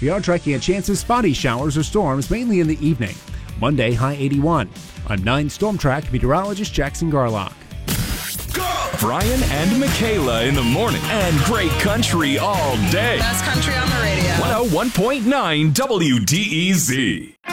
We are tracking a chance of spotty showers or storms, mainly in the evening. Monday, high 81. I'm 9 Storm Track meteorologist Jackson Garlock. Brian and Michaela in the morning and great country all day. Best country on the radio. 101.9 WDEZ.